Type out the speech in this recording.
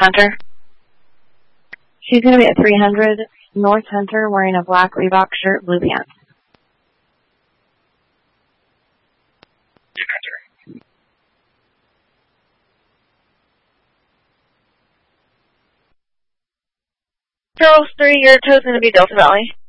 Hunter. She's going to be at 300 North Hunter wearing a black Reebok shirt, blue pants. Hunter. Charles 3, your toe's going to be Delta Valley.